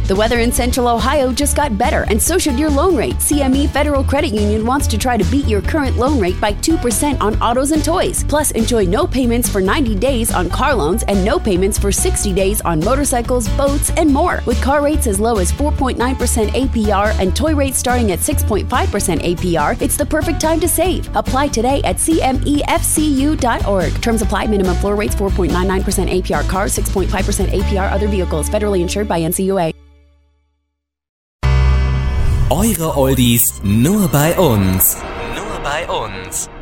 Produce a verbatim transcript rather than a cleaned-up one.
The weather in Central Ohio just got better, and so should your loan rate. C M E Federal Credit Union wants to try to beat your current loan rate by two percent on autos and toys. Plus, enjoy no payments for ninety days on car loans and no payments for sixty days on motorcycles, boats, and more. With car rates as low as four point nine percent A P R and toy rates starting at six point five percent A P R, it's the perfect time to save. Apply today at C M E F C U dot org. Terms apply. Minimum floor rates four point nine nine percent A P R cars, six point five percent A P R other vehicles. Federally insured by N C U A. Eure Oldies nur bei uns. Nur bei uns.